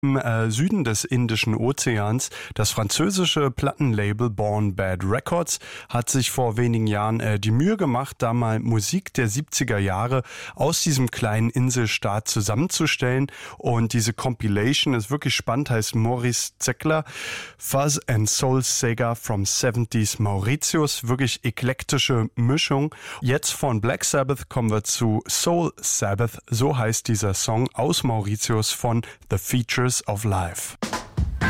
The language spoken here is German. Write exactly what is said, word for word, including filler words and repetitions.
Im äh, Süden des Indischen Ozeans. Das französische Plattenlabel Born Bad Records hat sich vor wenigen Jahren äh, die Mühe gemacht, da mal Musik der siebziger Jahre aus diesem kleinen Inselstaat zusammenzustellen. Und diese Compilation ist wirklich spannend, heißt Maurice Zeckler, Fuzz and Soul Saga from seventies Mauritius. Wirklich eklektische Mischung. Jetzt von Black Sabbath kommen wir zu Soul Sabbath. So heißt dieser Song aus Mauritius von The Features of Life.